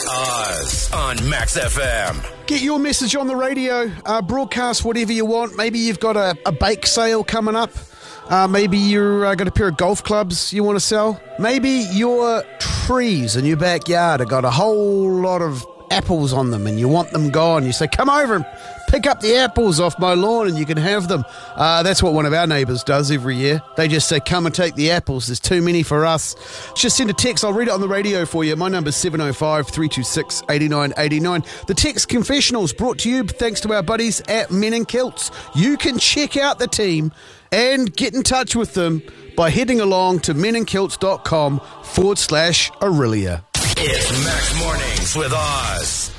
Oz on Max FM. Get your message on the radio. Broadcast whatever you want. Maybe you've got a bake sale coming up. Maybe you've got a pair of golf clubs you want to sell. Maybe your trees in your backyard have got a whole lot of apples on them and you want them gone. You say, come over and pick up the apples off my lawn and you can have them. That's what one of our neighbours does every year. They just say, come and take the apples. There's too many for us. Just send a text. I'll read it on the radio for you. My number's 705-326-8989. The Text Confessionals brought to you thanks to our buddies at Men in Kilts. You can check out the team and get in touch with them by heading along to meninkilts.com/Aurelia. It's Max Mornings with Oz.